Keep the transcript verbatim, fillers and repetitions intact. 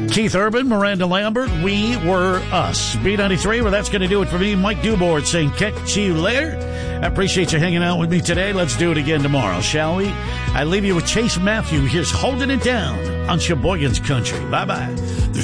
Keith Urban, Miranda Lambert, we were us. B ninety-three, well, that's going to do it for me. Mike Dubord saying catch you later. I appreciate you hanging out with me today. Let's do it again tomorrow, shall we? I leave you with Chase Matthew. Here's Holding It Down on Sheboygan's Country. Bye-bye.